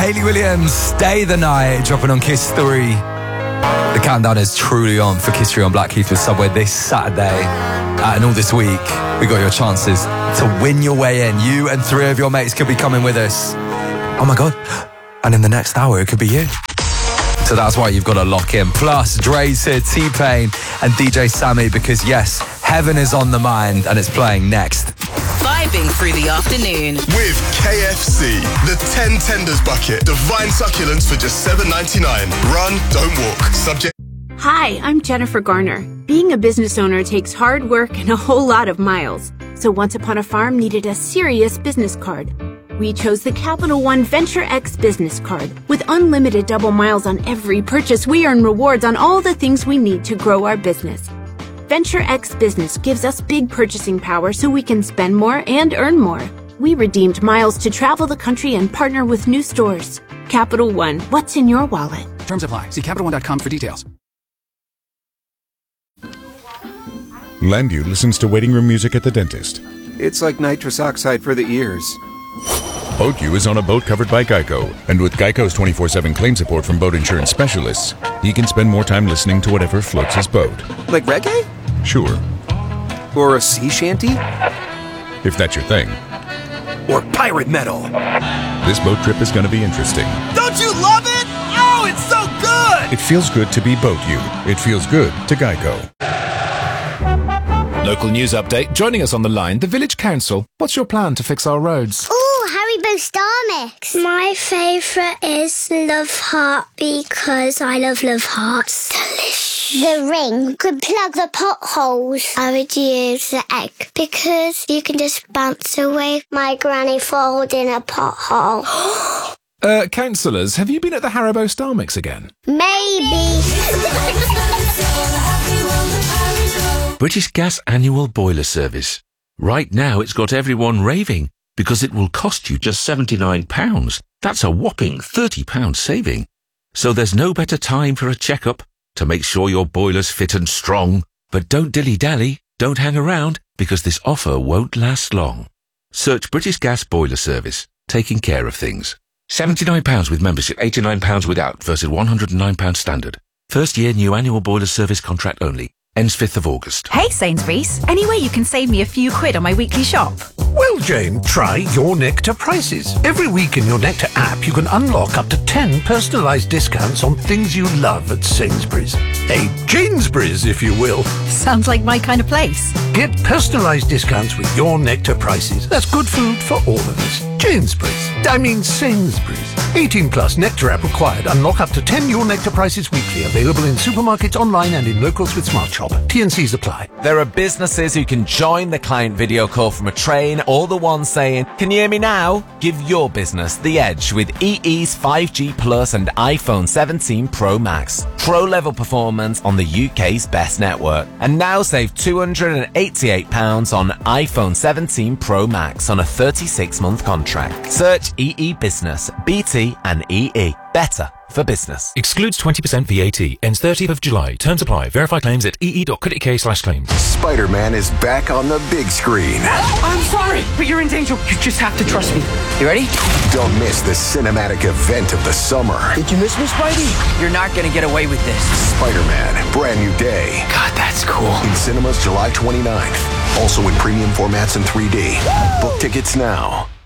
Hayley Williams, Stay the Night, dropping on Kiss 3. The countdown is truly on for Kiss 3 on Blackheath with Subway this Saturday. And all this week, we got your chances to win your way in. You and 3 of your mates could be coming with us. Oh my God. And in the next hour, it could be you. So that's why you've got to lock in. Plus, Dre's here, T-Pain and DJ Sammy, because yes, Heaven is on the mind and it's playing next. Vibing through the afternoon. With KFC, the 10 tenders bucket, divine succulents for just $7.99. Run, don't walk. Subject. Hi, I'm Jennifer Garner. Being a business owner takes hard work and a whole lot of miles. So Once Upon a Farm needed a serious business card. We chose the Capital One Venture X business card. With unlimited double miles on every purchase, we earn rewards on all the things we need to grow our business. Venture X Business gives us big purchasing power so we can spend more and earn more. We redeemed miles to travel the country and partner with new stores. Capital One, what's in your wallet? Terms apply. See CapitalOne.com for details. Landu listens to waiting room music at the dentist. It's like nitrous oxide for the ears. BoatU is on a boat covered by Geico, and with Geico's 24/7 claim support from boat insurance specialists, he can spend more time listening to whatever floats his boat. Like reggae? Sure. Or a sea shanty? If that's your thing. Or pirate metal? This boat trip is going to be interesting. Don't you love it? Oh, it's so good! It feels good to be BoatU. It feels good to Geico. Local news update. Joining us on the line, the Village Council. What's your plan to fix our roads? Oh, Haribo Star Mix. My favourite is Love Heart because I love Hearts. Delicious. The ring could plug the potholes. I would use the egg because you can just bounce away my granny falls in a pothole. Councillors, have you been at the Haribo Star Mix again? Maybe. British Gas Annual Boiler Service. Right now it's got everyone raving because it will cost you just £79. That's a whopping £30 saving. So there's no better time for a checkup to make sure your boiler's fit and strong. But don't dilly-dally, don't hang around because this offer won't last long. Search British Gas Boiler Service, taking care of things. £79 with membership, £89 without versus £109 standard. First year new annual boiler service contract only. Ends 5th of August. Hey Sainsbury's, any way you can save me a few quid on my weekly shop? Well, Jane, try Your Nectar Prices. Every week in your Nectar app, you can unlock up to 10 personalised discounts on things you love at Sainsbury's. A Janesbury's, if you will. Sounds like my kind of place. Get personalised discounts with Your Nectar Prices. That's good food for all of us. Sainsbury's. 18 plus Nectar app required. Unlock up to 10 Your Nectar Prices weekly. Available in supermarkets, online and in locals with Smart Shop. T&Cs apply. There are businesses who can join the client video call from a train or the one saying, "Can you hear me now?" Give your business the edge with EE's 5G Plus and iPhone 17 Pro Max. Pro-level performance on the UK's best network. And now save £288 on iPhone 17 Pro Max on a 36-month contract. Search EE Business, BT and EE. Better for business. Excludes 20% VAT. Ends 30th of July. Terms apply. Verify claims at ee.co.uk/claims. Spider-Man is back on the big screen. I'm sorry, but you're in danger. You just have to trust me. You ready? Don't miss the cinematic event of the summer. Did you miss me, Spidey? You're not gonna get away with this. Spider-Man, Brand New Day. God, that's cool. In cinemas July 29th. Also in premium formats in 3D. Book tickets now.